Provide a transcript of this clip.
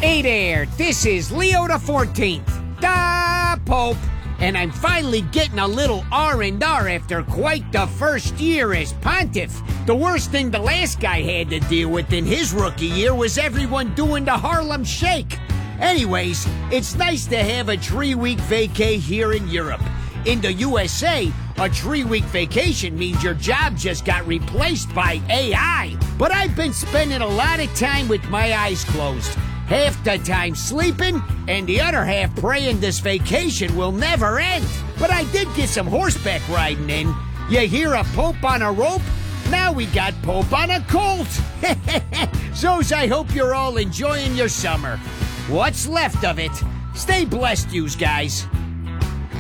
Hey there, this is Leo the 14th, the Pope, and I'm finally getting a little R&R after quite the first year as pontiff. The worst thing the last guy had to deal with in his rookie year was everyone doing the Harlem Shake. Anyways, it's nice to have a 3-week vacay here in Europe. In the USA, a 3-week vacation means your job just got replaced by AI. But I've been spending a lot of time with my eyes closed. Half the time sleeping, and the other half praying this vacation will never end. But I did get some horseback riding in. You hear a Pope on a rope? Now we got Pope on a colt. So's I hope you're all enjoying your summer. What's left of it. Stay blessed, yous guys.